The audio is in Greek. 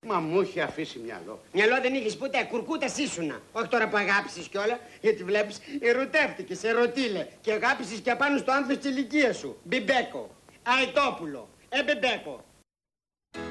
Μα μου είχε αφήσει μυαλό. Μυαλό δεν είχες ποτέ, κουρκούτας ήσουνα. Όχι τώρα που αγάπησες κιόλα, γιατί βλέπεις, ερωτεύτηκες, ερωτήλε. Και αγάπησες και απάνω στο άνθος της ηλικίας σου. Μπιμπέκο, Αετόπουλο, Μπιμπέκο.